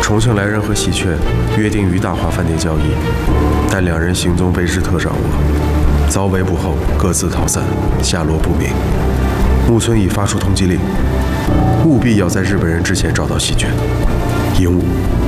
重庆来人和喜鹊约定于大华饭店交易，但两人行踪被日特掌握，遭围捕后各自逃散，下落不明。木村已发出通缉令，务必要在日本人之前找到喜鹊。鹦鹉。